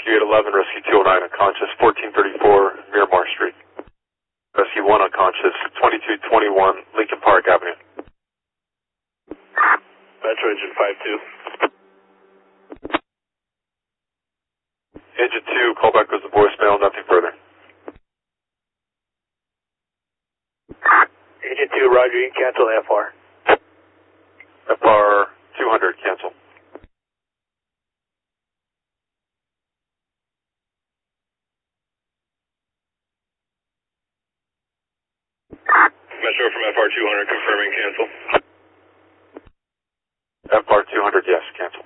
Rescue 811, Rescue 209 unconscious, 1434 Miramar Street. Rescue 1 unconscious, 2221 Lincoln Park Avenue. Metro Engine 5-2. Engine 2, callback goes to voicemail, nothing further. Engine 2, Roger, you can cancel FR. FR 200, cancel. Metro from FR 200, confirming cancel. FR 200, yes, cancel.